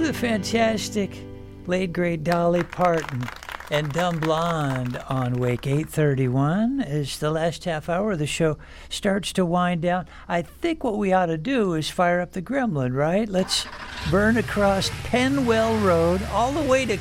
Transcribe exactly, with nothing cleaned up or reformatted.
the fantastic late great Dolly Parton and Dumb Blonde on Wake eight thirty-one as the last half hour of the show starts to wind down. I think what we ought to do is fire up the gremlin, right? Let's burn across Penwell Road all the way to